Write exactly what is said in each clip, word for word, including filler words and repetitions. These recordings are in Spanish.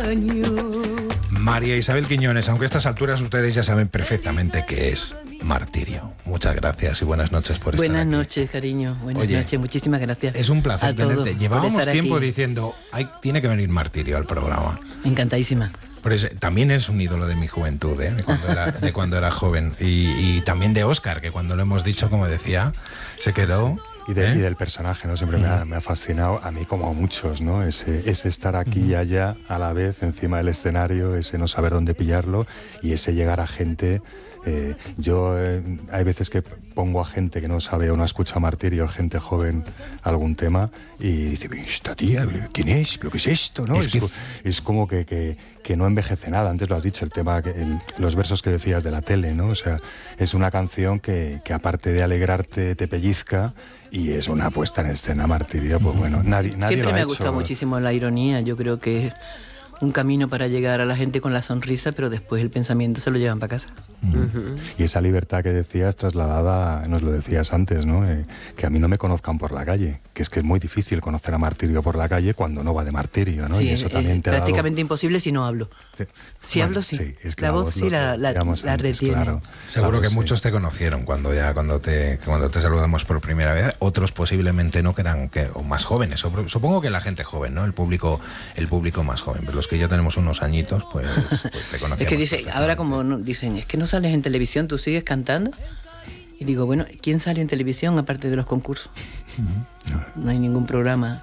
extraño. María Isabel Quiñones, aunque a estas alturas ustedes ya saben perfectamente qué es martirio. Muchas gracias y buenas noches por estar Buenas aquí. noches, cariño. Buenas Oye, noches, muchísimas gracias. Es un placer a tenerte. todos Llevábamos por estar tiempo aquí. diciendo, Ay, tiene que venir Martirio al programa. Encantadísima. Pero es- también es un ídolo de mi juventud, ¿eh? de, cuando era, de cuando era joven. Y, y también de Óscar, que cuando lo hemos dicho, como decía, se quedó... Y, de- ¿eh? y del personaje, ¿no? Siempre me, ha, me ha fascinado, a mí como a muchos, ¿no? Ese, ese estar aquí y allá a la vez encima del escenario, ese no saber dónde pillarlo y ese llegar a gente. Eh, yo eh, hay veces que pongo a gente que no sabe o no escucha Martirio, gente joven, algún tema y dice, esta tía, ¿quién es? ¿Pero qué es esto? ¿no? Es Es, que- co- es como que, que, que no envejece nada. Antes lo has dicho, el tema, que el- los versos que decías de la tele, ¿no? O sea, es una canción que, que aparte de alegrarte te pellizca. Y es una puesta en escena, Martirio, pues bueno, nadie, nadie Siempre lo me ha ha gustado hecho. muchísimo la ironía. Yo creo que es un camino para llegar a la gente con la sonrisa, pero después el pensamiento se lo llevan para casa. Y esa libertad que decías trasladada, nos lo decías antes, ¿no? Eh, que a mí no me conozcan por la calle, que es que es muy difícil conocer a Martirio por la calle cuando no va de Martirio, ¿no? Sí, y eso es también te ha dado... prácticamente imposible si no hablo. Te- Si Bueno, hablo, sí. es que La voz sí lo la- la- decíamos la antes, retiene. claro. Seguro Claro, que sí. muchos te conocieron cuando ya cuando te cuando te saludamos por primera vez, otros posiblemente no, que eran que, o más jóvenes. Sup- Supongo que la gente joven, ¿no? El público el público más joven, pero los que ya tenemos unos añitos, pues, pues te conocemos. Es que dice, ahora perfectamente. como no- dicen, es que no sales en televisión, tú sigues cantando. Y digo, bueno, ¿quién sale en televisión aparte de los concursos? No hay ningún programa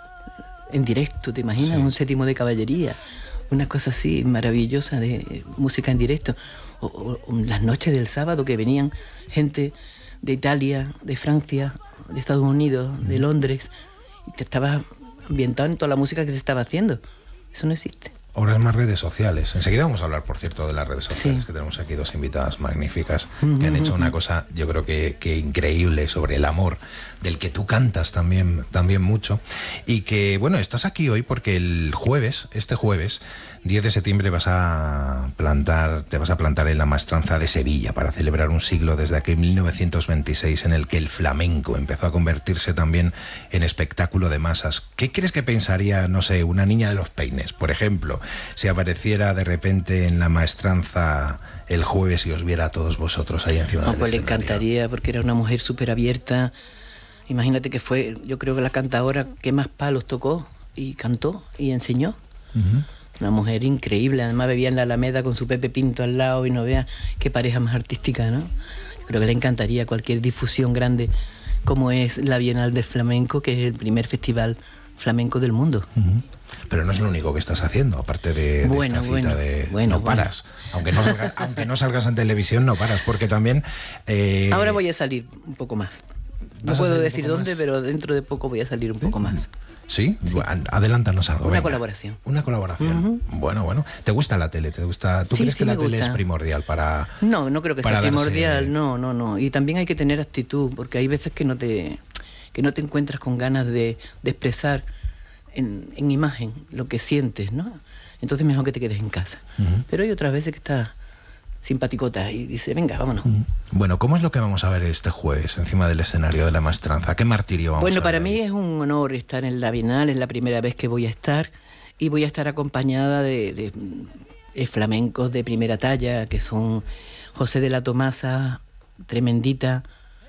en directo, ¿te imaginas? Sí. Un séptimo de caballería, una cosa así maravillosa de música en directo. O, o- o las noches del sábado que venían gente de Italia, de Francia, de Estados Unidos, de Londres, y te estabas ambientado en toda la música que se estaba haciendo. Eso no existe. Ahora es más redes sociales. Enseguida vamos a hablar, por cierto, de las redes sociales, Sí. que tenemos aquí dos invitadas magníficas que han hecho una cosa, yo creo que, que increíble sobre el amor, del que tú cantas también, también mucho. Y que, bueno, estás aquí hoy porque el jueves, este jueves, diez de septiembre, vas a plantar, te vas a plantar en la Maestranza de Sevilla para celebrar un siglo desde aquel mil novecientos veintiséis en el que el flamenco empezó a convertirse también en espectáculo de masas. ¿Qué crees que pensaría, no sé, una niña de los Peines, por ejemplo, si apareciera de repente en la Maestranza el jueves y os viera a todos vosotros ahí encima No, del pues le escenario? encantaría porque era una mujer súper abierta. Imagínate que fue, yo creo que la cantadora que más palos tocó y cantó y enseñó. Ujú. Una mujer increíble, además bebía en la Alameda con su Pepe Pinto al lado y no vea qué pareja más artística, ¿no? Yo creo que le encantaría cualquier difusión grande como es la Bienal del Flamenco, que es el primer festival flamenco del mundo. Ujú. Pero no es lo único que estás haciendo, aparte de, de Bueno, esta cita bueno, de... bueno, no bueno. paras. Aunque, no salgas, aunque no salgas en televisión, no paras, porque también... eh, Ahora voy a salir un poco más. No ¿Vas a puedo salir un decir poco dónde, más? pero dentro de poco voy a salir un poco más. ¿Sí? Bueno, adelántanos algo. Una venga. colaboración. Una colaboración. Ujú. Bueno, bueno. ¿Te gusta la tele? ¿Te gusta? ¿Tú Sí, crees sí que la me tele es gusta. primordial para...? No, no creo que para sea darse- primordial, no, no, no. Y también hay que tener actitud, porque hay veces que no te, que no te encuentras con ganas de, de expresar en, en imagen lo que sientes, ¿no? Entonces mejor que te quedes en casa. Ujú. Pero hay otras veces que estás simpaticota y dice, venga, vámonos. Bueno, ¿cómo es lo que vamos a ver este jueves encima del escenario de la Maestranza? ¿Qué martirio vamos Bueno, a para ver mí ahí? es un honor estar en la Bienal, es la primera vez que voy a estar y voy a estar acompañada de, de, de flamencos de primera talla, que son José de la Tomasa, Tremendita,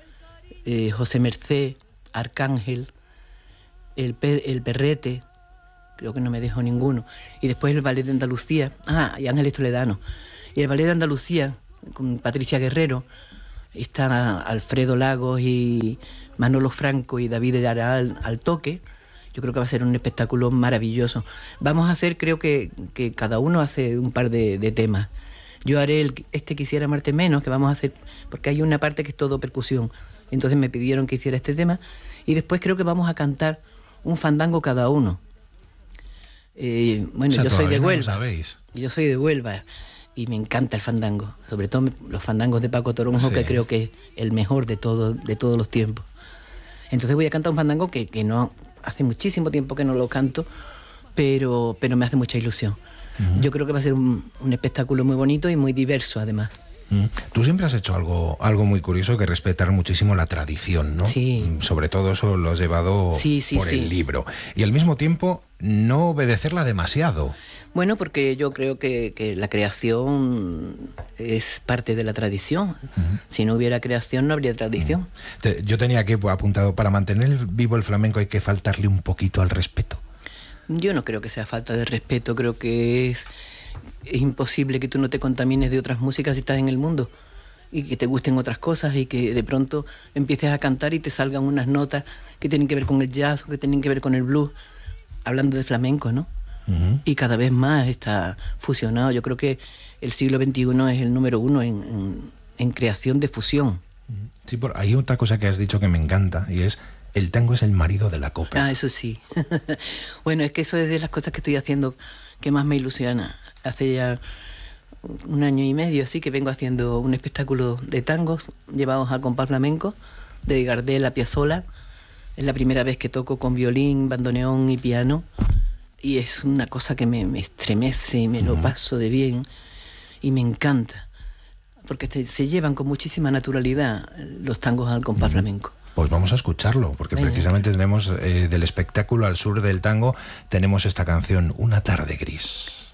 eh, José Merced, Arcángel, el, Pe- el Perrete, creo que no me dejo ninguno, y después el Ballet de Andalucía, ah, y Ángeles Toledano, y el Ballet de Andalucía con Patricia Guerrero, está Alfredo Lagos y Manolo Franco y David de Aral al toque. Yo creo que va a ser un espectáculo maravilloso. Vamos a hacer, creo que, que cada uno hace un par de, de temas. Yo haré el, este Quisiera amarte menos, que vamos a hacer, porque hay una parte que es todo percusión. Entonces me pidieron que hiciera este tema. Y después creo que vamos a cantar un fandango cada uno. Eh, bueno, O sea, yo soy de todavía no lo Huelva. sabéis. Yo soy de Huelva y me encanta el fandango, sobre todo los fandangos de Paco Toronjo, Sí. que creo que es el mejor de, todo, de todos los tiempos. Entonces voy a cantar un fandango que, que no hace muchísimo tiempo que no lo canto, pero, pero me hace mucha ilusión. Uh-huh. Yo creo que va a ser un, un espectáculo muy bonito y muy diverso además. Mm. Tú siempre has hecho algo, algo muy curioso, que es respetar muchísimo la tradición, ¿no? Sí. Sobre todo eso lo has llevado Sí, sí, por sí. el libro. Y al mismo tiempo no obedecerla demasiado. Bueno, porque yo creo que, que la creación es parte de la tradición. Uh-huh. Si no hubiera creación, no habría tradición. Uh-huh. Te, yo tenía aquí apuntado, para mantener vivo el flamenco hay que faltarle un poquito al respeto. Yo no creo que sea falta de respeto, creo que es, es imposible que tú no te contamines de otras músicas si estás en el mundo y que te gusten otras cosas y que de pronto empieces a cantar y te salgan unas notas que tienen que ver con el jazz o que tienen que ver con el blues, hablando de flamenco, ¿no? Uh-huh. Y cada vez más está fusionado. Yo creo que el siglo veintiuno es el número uno en, en, en creación de fusión. Sí, por, hay otra cosa que has dicho que me encanta y es el tango es el marido de la copla. Ah, eso sí. Bueno, es que eso es de las cosas que estoy haciendo que más me ilusiona. Hace ya un año y medio así que vengo haciendo un espectáculo de tangos llevados al compás flamenco de Gardel a Piazzolla. Es la primera vez que toco con violín, bandoneón y piano. Y es una cosa que me, me estremece y me lo paso de bien y me encanta, porque te, se llevan con muchísima naturalidad los tangos al compás flamenco. Pues vamos a escucharlo, porque Venga. precisamente tenemos eh, del espectáculo al sur del tango, tenemos esta canción, Una tarde gris.